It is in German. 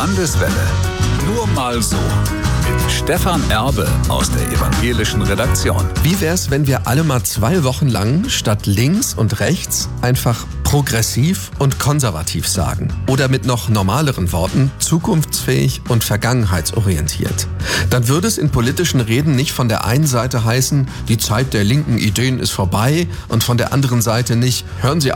Landeswelle. Nur mal so. Mit Stefan Erbe aus der evangelischen Redaktion. Wie wär's, wenn wir alle mal 2 Wochen lang statt links und rechts einfach progressiv und konservativ sagen? Oder mit noch normaleren Worten, zukunftsfähig und vergangenheitsorientiert. Dann würde es in politischen Reden nicht von der einen Seite heißen, die Zeit der linken Ideen ist vorbei, und von der anderen Seite nicht, hören Sie